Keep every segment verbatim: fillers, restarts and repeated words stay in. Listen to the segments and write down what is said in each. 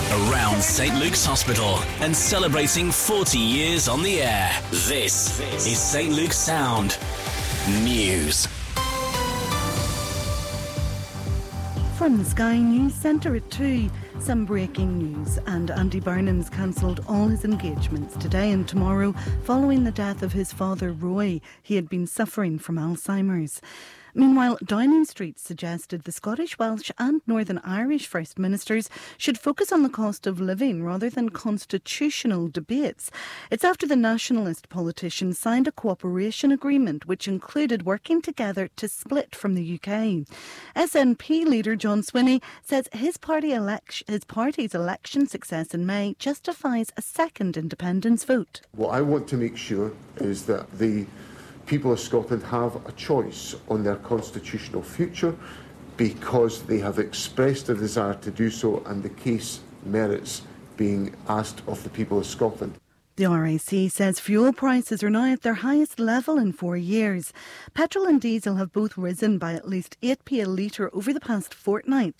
around Saint Luke's Hospital and celebrating forty years on the air. This is Saint Luke's Sound News. From the Sky News Centre at two, some breaking news, and Andy Burnham's cancelled all his engagements today and tomorrow following the death of his father Roy. He had been suffering from Alzheimer's. Meanwhile, Downing Street suggested the Scottish, Welsh and Northern Irish First Ministers should focus on the cost of living rather than constitutional debates. It's after the nationalist politicians signed a cooperation agreement which included working together to split from the U K. S N P leader John Swinney says his, party election, his party's election success in May justifies a second independence vote. What I want to make sure is that the people of Scotland have a choice on their constitutional future because they have expressed a desire to do so, and the case merits being asked of the people of Scotland. The R A C says fuel prices are now at their highest level in four years. Petrol and diesel have both risen by at least eight p a litre over the past fortnight.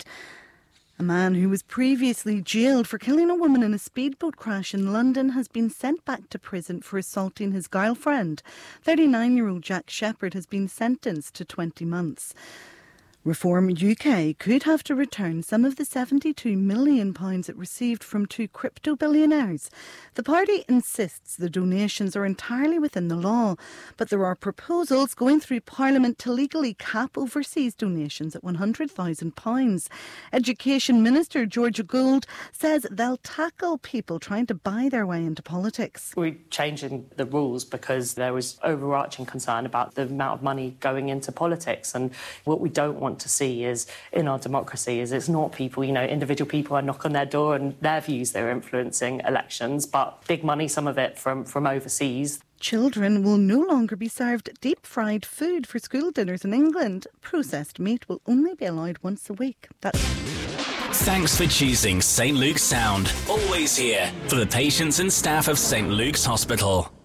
A man who was previously jailed for killing a woman in a speedboat crash in London has been sent back to prison for assaulting his girlfriend. thirty-nine-year-old Jack Shepherd has been sentenced to twenty months. Reform U K could have to return some of the seventy-two million pounds it received from two crypto billionaires. The party insists the donations are entirely within the law, but there are proposals going through Parliament to legally cap overseas donations at one hundred thousand pounds. Education Minister Georgia Gould says they'll tackle people trying to buy their way into politics. We're changing the rules because there was overarching concern about the amount of money going into politics, and what we don't want to see is in our democracy is it's not people, you know, individual people are knock on their door and their views they're influencing elections, but big money, some of it from, from overseas. Children will no longer be served deep-fried food for school dinners in England. Processed meat will only be allowed once a week. That's... Thanks for choosing Saint Luke's Sound. Always here for the patients and staff of Saint Luke's Hospital.